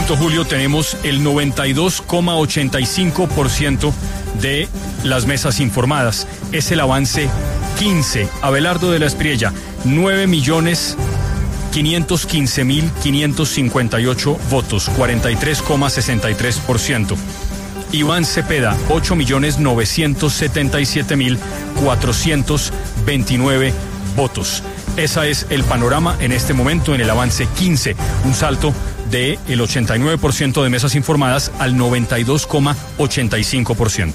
momento, Julio, tenemos el 92,85% de las mesas informadas. Es el avance 15. Abelardo de la Espriella, 9.515.558 votos, 43,63%. Iván Cepeda, 8.977.429 votos. Ese es el panorama en este momento en el avance 15, un salto del 89% de mesas informadas al 92,85%.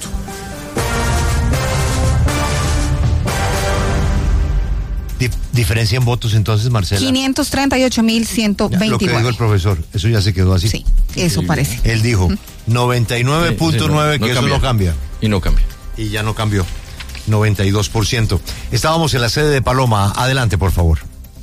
Diferencia en votos entonces, Marcela. 538.129. Lo que dijo el profesor, eso ya se quedó así. Sí, eso parece. Él dijo 99.9, que eso no cambia. Y no cambia. Y ya no cambió. 92%. Estábamos en la sede de Paloma. Adelante, por favor.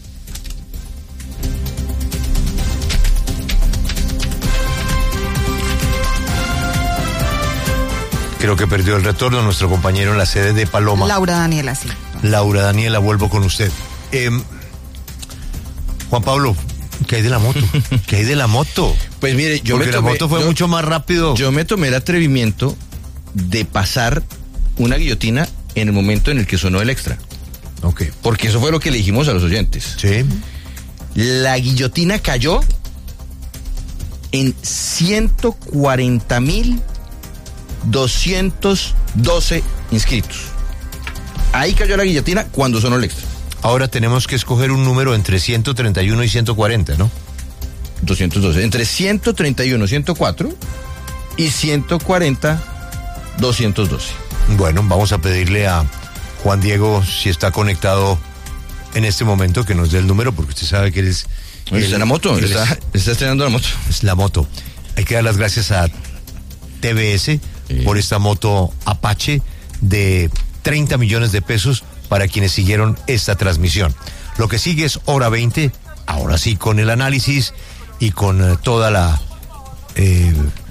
Creo que perdió el retorno nuestro compañero en la sede de Paloma. Laura Daniela, sí. Laura Daniela, vuelvo con usted. Juan Pablo, ¿qué hay de la moto? ¿Qué hay de la moto? Pues mire, la moto fue mucho más rápido. Yo me tomé el atrevimiento de pasar una guillotina en el momento en el que sonó el extra. Ok. Porque eso fue lo que le dijimos a los oyentes. Sí. La guillotina cayó en 140.212 inscritos. Ahí cayó la guillotina cuando sonó el extra. Ahora tenemos que escoger un número entre 131 y 140, ¿no? 212. Entre 131, 104 y 140, 212. Bueno, vamos a pedirle a Juan Diego, si está conectado en este momento, que nos dé el número, porque usted sabe que él es... Está en la moto, está estrenando la moto. Es la moto. Hay que dar las gracias a TBS por esta moto Apache de 30 millones de pesos para quienes siguieron esta transmisión. Lo que sigue es Hora 20, ahora sí con el análisis y con toda la